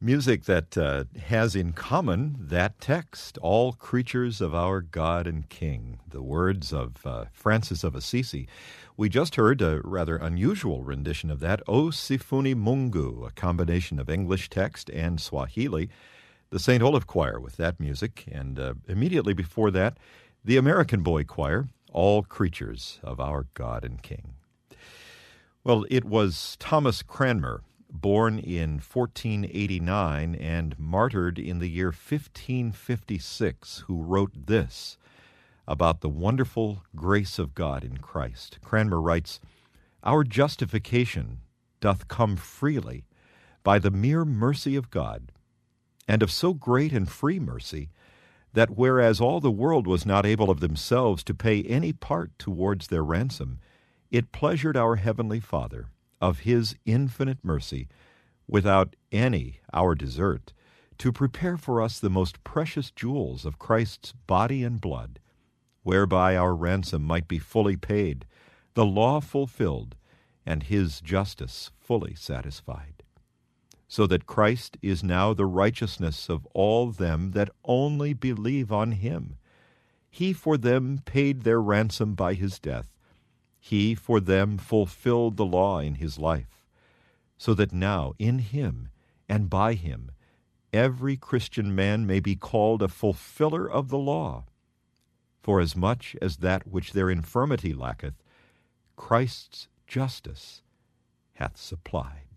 Music that has in common that text, all creatures of our God and King, the words of Francis of Assisi. We just heard a rather unusual rendition of that, O Sifuni Mungu, a combination of English text and Swahili, the St. Olaf Choir with that music, and immediately before that, the American Boy Choir, all creatures of our God and King. Well, it was Thomas Cranmer, born in 1489 and martyred in the year 1556, who wrote this about the wonderful grace of God in Christ. Cranmer writes, "Our justification doth come freely by the mere mercy of God, and of so great and free mercy, that whereas all the world was not able of themselves to pay any part towards their ransom, it pleasured our Heavenly Father, of His infinite mercy, without any our desert, to prepare for us the most precious jewels of Christ's body and blood, whereby our ransom might be fully paid, the law fulfilled, and His justice fully satisfied. So that Christ is now the righteousness of all them that only believe on Him. He for them paid their ransom by His death. He for them fulfilled the law in His life, so that now in Him and by Him every Christian man may be called a fulfiller of the law. For as much as that which their infirmity lacketh, Christ's justice hath supplied."